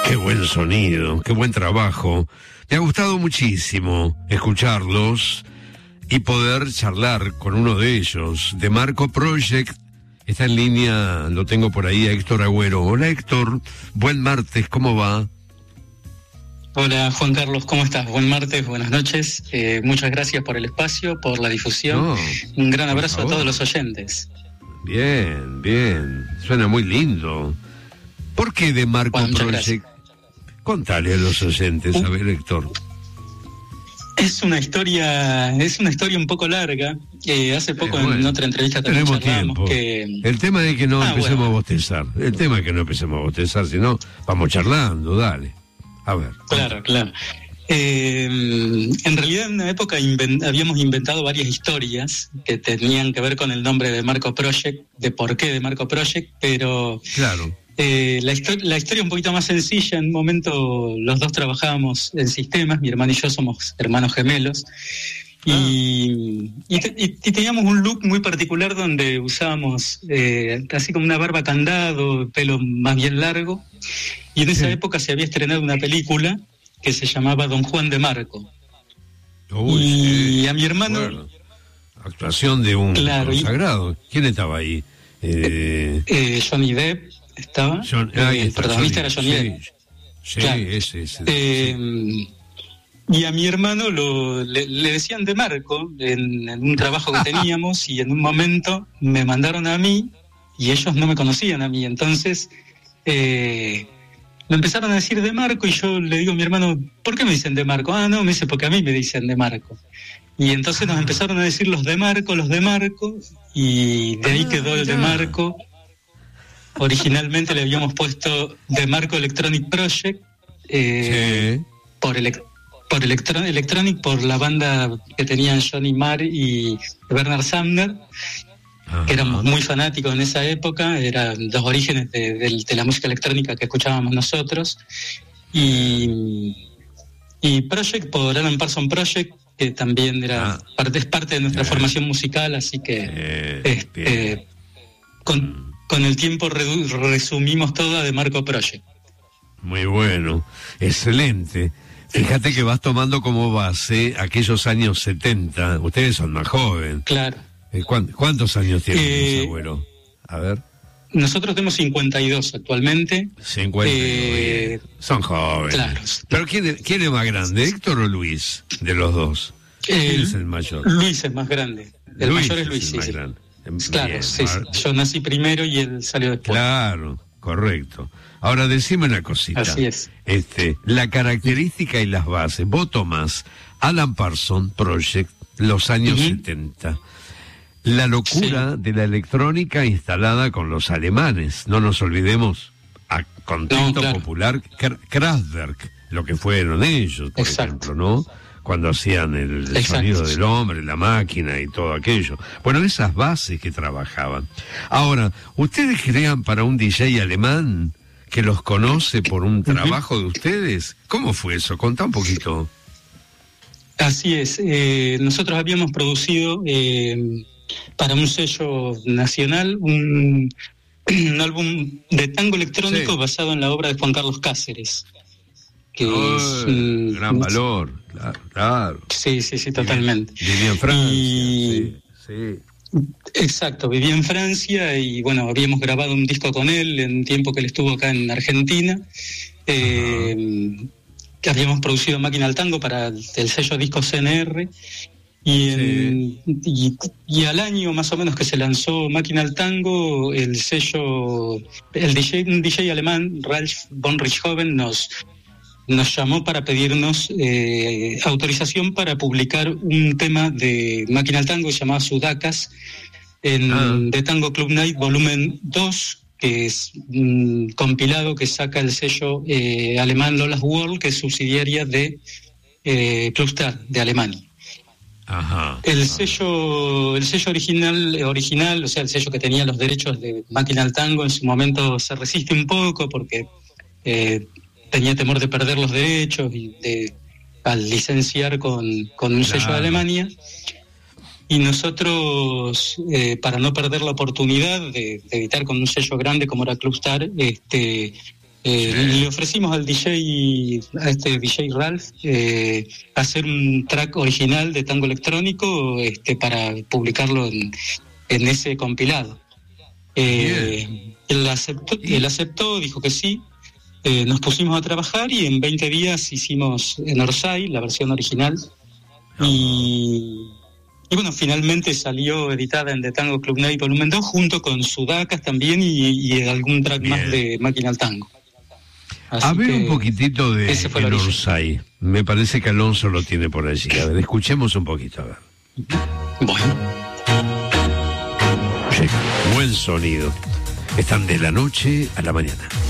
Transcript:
Qué buen sonido, qué buen trabajo. Me ha gustado muchísimo escucharlos y poder charlar con uno de ellos. De Marco Project, está en línea, lo tengo por ahí, a Héctor Agüero. Hola Héctor, buen martes, ¿cómo va? Hola Juan Carlos, ¿cómo estás? Buen martes, buenas noches. Muchas gracias por el espacio, por la difusión. Un gran abrazo a todos los oyentes. Bien, bien, suena muy lindo. ¿Por qué de Marco Project? Contale a los oyentes, a ver, Héctor. Es una historia un poco larga. Hace poco en otra entrevista también tenemos tiempo. El tema es que no empecemos a bostezar. El tema es que no empecemos a bostezar, sino vamos charlando, dale. A ver. Claro. En realidad en una época habíamos inventado varias historias que tenían que ver con el nombre de Marco Project, de por qué de Marco Project, pero claro. La historia es un poquito más sencilla. En un momento los dos trabajábamos en sistemas, mi hermano y yo somos hermanos gemelos, y teníamos un look muy particular donde usábamos así como una barba candado, pelo más bien largo, y en esa época se había estrenado una película que se llamaba Don Juan de Marco. Y a mi hermano... Bueno, actuación de un consagrado. ¿Quién estaba ahí? Johnny Depp estaba. El protagonista era Johnny Depp. Sí, claro. ese. Y a mi hermano le decían de Marco en un trabajo que teníamos, y en un momento me mandaron a mí y ellos no me conocían a mí. Entonces me empezaron a decir de Marco, y yo le digo a mi hermano, ¿por qué me dicen de Marco? No, me dice, porque a mí me dicen de Marco. Y entonces nos empezaron a decir los de Marco, y de ahí quedó el de Marco. Originalmente le habíamos puesto de Marco Electronic Project, por Electronic, por la banda que tenían Johnny Marr y Bernard Sumner, que éramos muy fanáticos en esa época. Eran los orígenes de la música electrónica que escuchábamos nosotros. Y Project por Alan Parsons Project, que también es parte de nuestra formación musical, así que con el tiempo resumimos todo de Marco Project. Muy bueno, excelente. Fíjate que vas tomando como base aquellos años 70. Ustedes son más jóvenes. Claro. ¿Cuántos años tienen, abuelo? A ver. Nosotros tenemos 52 actualmente. 52. Son jóvenes. Claro. ¿Pero quién es más grande, Héctor o Luis, de los dos? ¿Quién es el mayor? Luis es más grande. El mayor es Luis, sí. Grande. Claro, bien, sí. Yo nací primero y él salió después. Claro, correcto. Ahora decime una cosita. Así es. La característica y las bases. Vos tomás Alan Parsons Project, los años 70. La locura de la electrónica instalada con los alemanes. No nos olvidemos, a contexto popular, Kraftwerk, lo que fueron ellos, por ejemplo, ¿no? Cuando hacían el sonido del hombre, la máquina y todo aquello. Bueno, esas bases que trabajaban. Ahora, ¿ustedes crean para un DJ alemán que los conoce por un trabajo de ustedes? ¿Cómo fue eso? Contá un poquito. Así es. Nosotros habíamos producido para un sello nacional un álbum de tango electrónico basado en la obra de Juan Carlos Cáceres. Que es gran valor, claro. Sí, totalmente. Vivía en Francia, sí. Exacto, vivía en Francia y bueno, habíamos grabado un disco con él en un tiempo que él estuvo acá en Argentina. Que habíamos producido Máquina al Tango para el sello Disco CNR. Y al año más o menos que se lanzó Máquina al Tango, el sello, un DJ alemán, Ralf von Richthofen, nos llamó para pedirnos autorización para publicar un tema de Máquina al Tango llamado Sudacas en The Tango Club Night Volumen 2, que es un compilado que saca el sello alemán Lola's World, que es subsidiaria de Clubstar de Alemania. El sello original, o sea, el sello que tenía los derechos de Máquina al Tango, en su momento se resiste un poco porque tenía temor de perder los derechos al licenciar con un sello de Alemania. Y nosotros, para no perder la oportunidad de editar con un sello grande como era Clubstar, Le ofrecimos al DJ, a este DJ Ralph, hacer un track original de tango electrónico para publicarlo en ese compilado. Él aceptó, dijo que sí. Nos pusimos a trabajar y en 20 días hicimos en Orsay la versión original. Y bueno, finalmente salió editada en The Tango Club Night Volumen 2 junto con Sudacas también y algún track más de Máquina al Tango. A ver un poquitito de El Orsay. Me parece que Alonso lo tiene por allí. A ver, escuchemos un poquito, a ver. Bueno. Buen sonido. Están de la noche a la mañana.